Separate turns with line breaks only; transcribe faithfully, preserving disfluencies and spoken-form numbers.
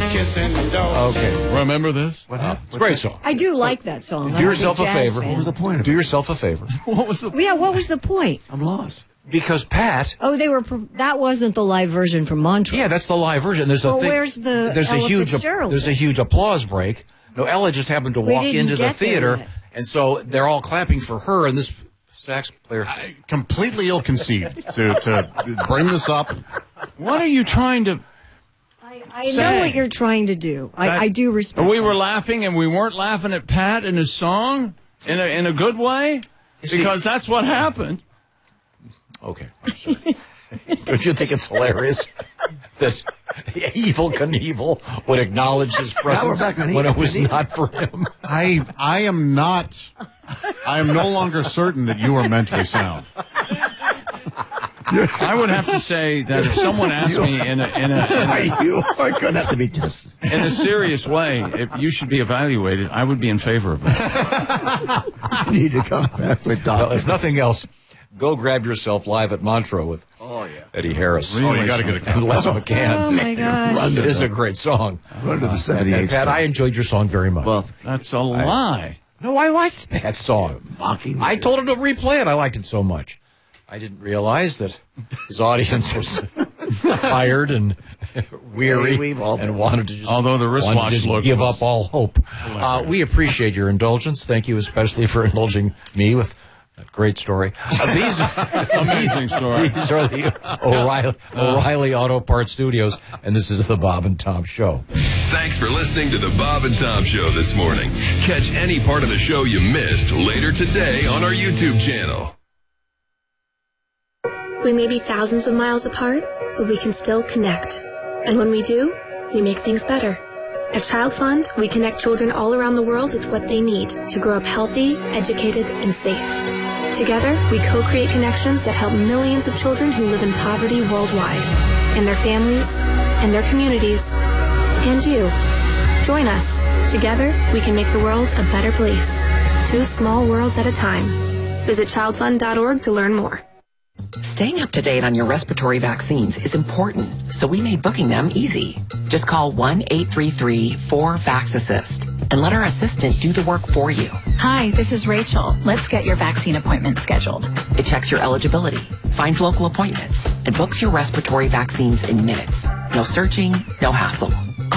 kissing doors.
Okay. Remember this?
What happened?
It's a great song.
I do like that song.
Do yourself a favor.
Fan.
What was the point of it? Do yourself a favor. What was the
Yeah, what was the point?
I'm lost.
Because Pat.
Oh, they were. That wasn't the live version from Montreux.
Yeah, that's the live version. There's a
well,
thing,
where's the
there's
Ella
a huge
Fitzgerald
there's a huge applause break. No, Ella just happened to
We
walk
didn't
into the
get there
theater,
yet.
and so they're all clapping for her, and this sax player.
I, completely ill-conceived to, to bring this up.
What are you trying to...
I, I know what you're trying to do. I,
That-
I do respect
We
that.
were laughing, and we weren't laughing at Pat and his song in a, in a good way? Because that's what happened. Okay, I'm sorry. Don't you think it's hilarious? This evil Knievel would acknowledge his presence
back on
when it
Evil
was
Knievel.
not for him.
I I am not. I am no longer certain that you are mentally sound.
I would have to say that if someone asked me in a, in a, in a,
You are going to have to be tested.
in a serious way if you should be evaluated, I would be in favor of that.
You need to come back with
Well,
Doc.
if nothing else, go grab yourself live at Montreux with
Oh, yeah.
Eddie Harris.
Oh, you got to get a
And Les
Oh
McCann.
my gosh.
It is a great song.
Run to the
And,
seventy-eight.
and Pat, I enjoyed your song very much.
Well,
That's a lie. No, I liked Pat's song.
mocking.
I told him to replay it. I liked it so much. I didn't realize that his audience was tired and weary
Hey, we've all
and
been.
wanted to just,
Although the
wanted to
wristwatch
just
look
give
was
up all hope. Uh, we appreciate your indulgence. Thank you especially for indulging me with that great story. Uh, these,
Amazing story.
these are the O'Reilly, O'Reilly Auto Parts Studios, and this is the Bob and Tom Show.
Thanks for listening to the Bob and Tom Show this morning. Catch any part of the show you missed later today on our YouTube channel.
We may be thousands of miles apart, but we can still connect. And when we do, we make things better. At Child Fund, we connect children all around the world with what they need to grow up healthy, educated, and safe. Together, we co-create connections that help millions of children who live in poverty worldwide, and their families, and their communities, and you. Join us. Together, we can make the world a better place. Two small worlds at a time. Visit child fund dot org to learn more.
Staying up to date on your respiratory vaccines is important, so we made booking them easy. Just call one eight three three four VAX-ASSIST and let our assistant do the work for you.
Hi, this is Rachel. Let's get your vaccine appointment scheduled.
It checks your eligibility, finds local appointments, and books your respiratory vaccines in minutes. No searching, no hassle.